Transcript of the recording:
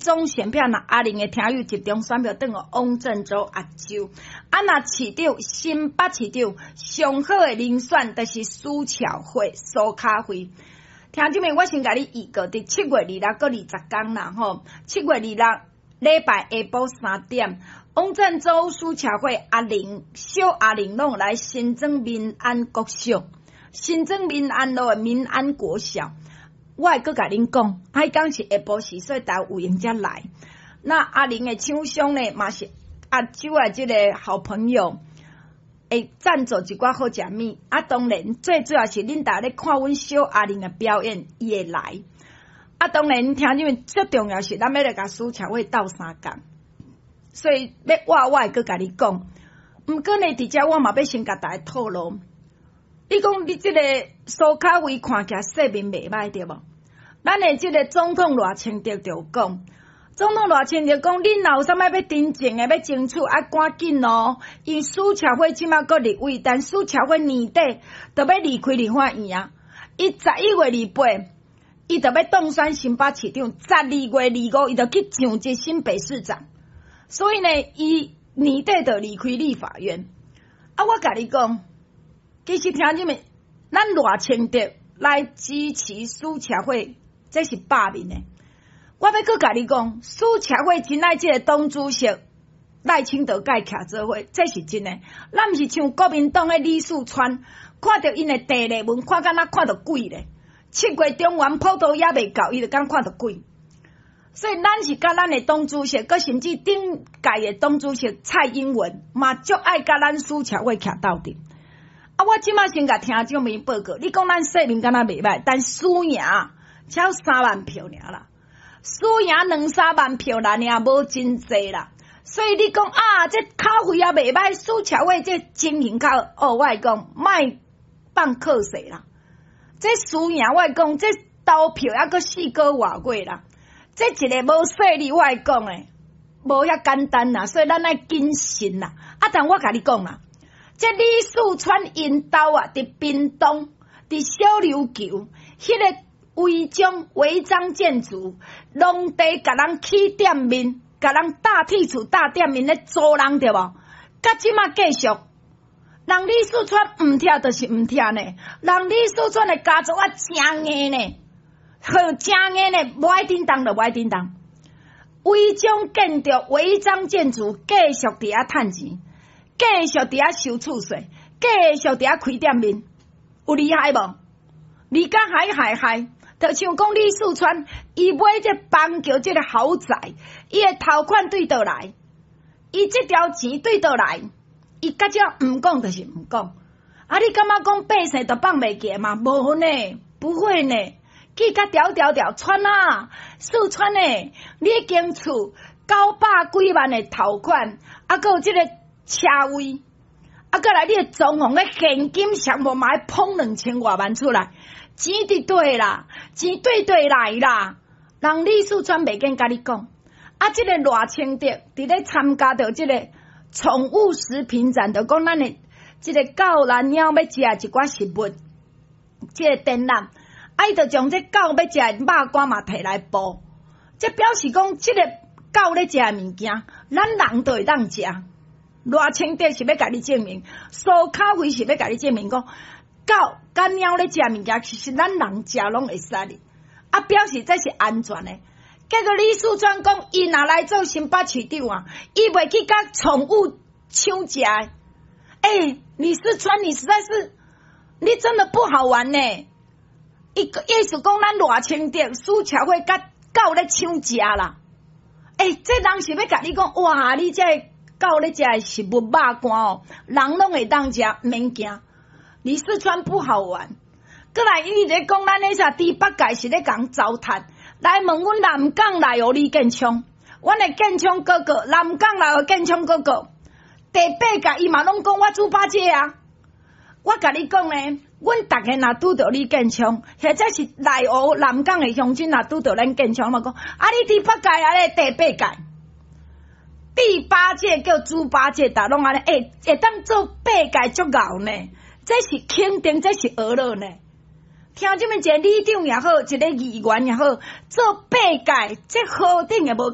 总选票若阿玲的听友集中选票转互王振洲阿舅，若市长新北市长上好的人选就是苏巧慧苏咖啡。听众们，我先甲你预告，伫7月26个20天啦吼，7月26礼拜下晡3点，王振洲、苏巧慧、阿玲、小阿玲拢来新庄民安国小，新庄民安路的民安国小。我会搁甲恁讲，迄天是下晡时，所以台有闲才来。那阿玲的厂商呢，嘛是阿舅的即个好朋友，会赞助一寡好食物。当然最主要是恁大家咧看阮小阿玲的表演，伊会来。当然听你们最重要是，咱要来甲苏巧慧斗相共。所以要我会搁甲你讲。毋过呢，伫遮我嘛要先甲大家透露。你讲你即个苏咖啡看起来说明袂歹对无？咱的即个总统赖清德就讲，总统赖清德讲，恁若有啥物要真正的要争取，赶紧哦。因苏巧慧即马搁立委，但苏巧慧年底就要离开立法院啊。伊11月28，伊就要当选新北市长；12月25，伊就去上届新北市长。所以呢，伊年底就离开立法院。我甲你讲。其实听你们，咱赖清德来支持苏巧慧，这是罢免的。我要搁甲你讲，苏巧慧真爱这个党主席赖清德甲伊徛做伙，这是真的。咱毋是像国民党的李四川，看到因的地理文，看敢若看到鬼咧。7月中原普渡也未到，伊就敢看到鬼。所以咱是甲咱的党主席，佮甚至顶届的党主席蔡英文，嘛足爱甲咱苏巧慧徛斗阵。我即马先甲听众们报告，你讲咱说明敢若袂歹，但输赢只有3万票尔啦，输赢2-3万票啦，尔无真济啦。所以你讲这咖啡也袂歹，苏巧慧这经营较好，我会讲莫放靠势啦。这输赢我会讲，这投票还阁4个外月啦，这一个无势力我会讲诶，无遐简单啦，所以咱爱谨慎啦。但我甲你讲啦。这李四川因兜伫屏东，伫小琉球，迄个违章建筑，农地甲人起店面，甲人大剔除大店面咧租人对无？甲即马继续，人李四川毋听就是毋听呢，人李四川的家族真硬呢，好真硬呢，无爱叮当就无爱叮当。违章建筑、违章建筑继续伫遐趁钱。继续伫遐收厝税，继续伫遐开店面，有厉害无？你敢嗨？就像讲李四川，伊买这邦桥这个豪宅，伊的头款对倒来，伊这条钱对倒来，伊甲只毋讲就是毋讲。你感觉讲百姓都放袂记嘛？无呢，不会呢。记甲条川啊，四川呢，你一间厝900几万的头款，还有这个。车位，过来你的装潢的现金项目嘛，捧2000多万出来，钱伫对啦，钱对来啦。人李四川袂跟甲你讲，这个赖清德伫咧参加到这个宠物食品展，就讲咱的这个狗啦、猫要食一寡食物，这个展览，伊就将这狗要食的肉干嘛摕来播，这表示讲这个狗咧食物件，咱人都会当食。赖清德是要甲你证明，苏咖啡是要甲你证明讲，狗甲猫咧食物件，其实咱人食拢会使哩，表示这是安全的。结果李四川讲，伊若来做新北市长啊，伊袂去甲宠物抢食。李四川，你实在是，你真的不好玩呢。意思讲，咱赖清德、苏巧慧甲狗咧抢食啦。这人是要甲你讲，哇，你这狗咧食的食物肉干哦，人拢会当食，免惊。李四川不好玩。过来，伊咧讲咱咧啥第八届是咧讲糟蹋，来问阮南港来有李建昌，阮的建昌哥哥，南港来有建昌哥哥，第八届伊嘛拢讲我猪八戒啊。我甲你讲咧，阮逐个若拄着李建昌，或者是内湖南港的乡亲若拄着咱建昌嘛讲，你第八届咧第八届。第八届叫猪八戒，大拢安尼，会当做八届足敖呢？这是肯定，这是娱乐呢。听这么一个里长也好，一个议员也好，做八届，这好顶也无。